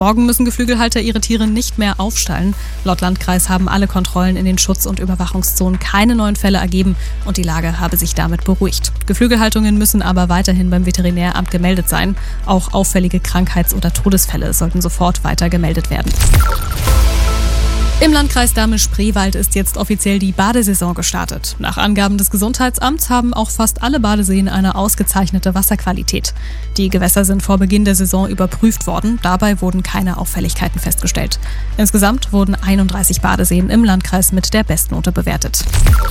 Morgen müssen Geflügelhalter ihre Tiere nicht mehr aufstallen. Laut Landkreis haben alle Kontrollen in den Schutz- und Überwachungszonen keine neuen Fälle ergeben und die Lage habe sich damit beruhigt. Geflügelhaltungen müssen aber weiterhin beim Veterinäramt gemeldet sein. Auch auffällige Krankheits- oder Todesfälle sollten sofort weiter gemeldet werden. Im Landkreis Dahme-Spreewald ist jetzt offiziell die Badesaison gestartet. Nach Angaben des Gesundheitsamts haben auch fast alle Badeseen eine ausgezeichnete Wasserqualität. Die Gewässer sind vor Beginn der Saison überprüft worden. Dabei wurden keine Auffälligkeiten festgestellt. Insgesamt wurden 31 Badeseen im Landkreis mit der Bestnote bewertet.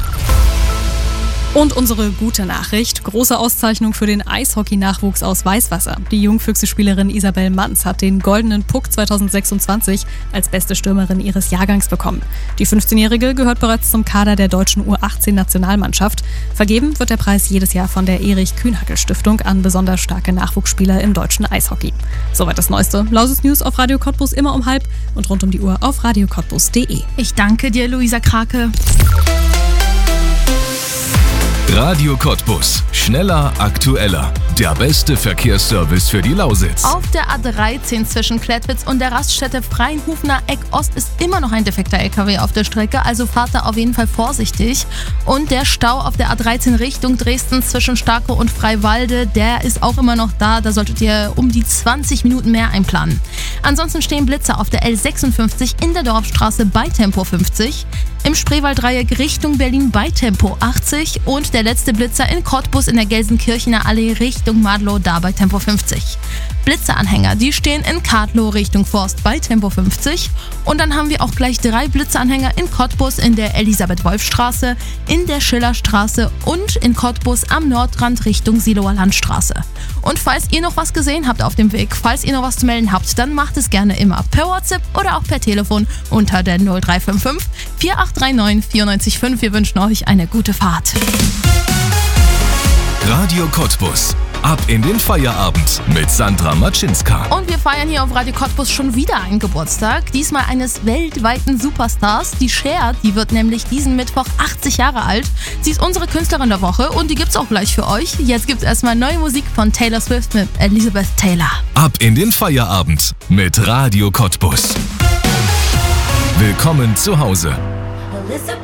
Und unsere gute Nachricht, große Auszeichnung für den Eishockey-Nachwuchs aus Weißwasser. Die Jungfüchse-Spielerin Isabel Manz hat den Goldenen Puck 2026 als beste Stürmerin ihres Jahrgangs bekommen. Die 15-Jährige gehört bereits zum Kader der deutschen U18-Nationalmannschaft. Vergeben wird der Preis jedes Jahr von der Erich-Kühnhackel-Stiftung an besonders starke Nachwuchsspieler im deutschen Eishockey. Soweit das Neueste. Lausus News auf Radio Cottbus immer um 12:30 und rund um die Uhr auf radiocottbus.de. Ich danke dir, Luisa Krake. Radio Cottbus. Schneller, aktueller. Der beste Verkehrsservice für die Lausitz. Auf der A13 zwischen Klettwitz und der Raststätte Freienhufener Eck Ost ist immer noch ein defekter LKW auf der Strecke, also fahrt da auf jeden Fall vorsichtig. Und der Stau auf der A13 Richtung Dresden zwischen Starkow und Freiwalde, der ist auch immer noch da. Da solltet ihr um die 20 Minuten mehr einplanen. Ansonsten stehen Blitzer auf der L56 in der Dorfstraße bei Tempo 50. Im Spreewalddreieck Richtung Berlin bei Tempo 80 und der letzte Blitzer in Cottbus in der Gelsenkirchener Allee Richtung Madlow, da bei Tempo 50. Blitzeranhänger, die stehen in Kadlow Richtung Forst bei Tempo 50 und dann haben wir auch gleich 3 Blitzeranhänger in Cottbus in der Elisabeth-Wolf-Straße, in der Schillerstraße und in Cottbus am Nordrand Richtung Siloer Landstraße. Und falls ihr noch was gesehen habt auf dem Weg, falls ihr noch was zu melden habt, dann macht es gerne immer per WhatsApp oder auch per Telefon unter der 0355 4839 94,5. Wir wünschen euch eine gute Fahrt. Radio Cottbus. Ab in den Feierabend mit Sandra Matschinska. Und wir feiern hier auf Radio Cottbus schon wieder einen Geburtstag. Diesmal eines weltweiten Superstars. Die Cher, die wird nämlich diesen Mittwoch 80 Jahre alt. Sie ist unsere Künstlerin der Woche und die gibt's auch gleich für euch. Jetzt gibt's erstmal neue Musik von Taylor Swift mit Elizabeth Taylor. Ab in den Feierabend mit Radio Cottbus. Willkommen zu Hause.